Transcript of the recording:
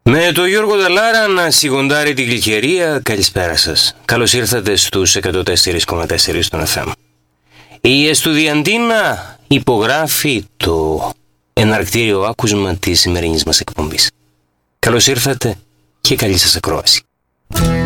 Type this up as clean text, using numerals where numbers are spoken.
Με το Γιώργο Δαλάρα να σιγοντάρει την γλυκερία, καλησπέρα σας. Καλώς ήρθατε στους 104,4 στον FM. Η Εστουδιαντίνα υπογράφει το εναρκτήριο άκουσμα της σημερινής μας εκπομπής. Καλώς ήρθατε και καλή σας ακρόαση.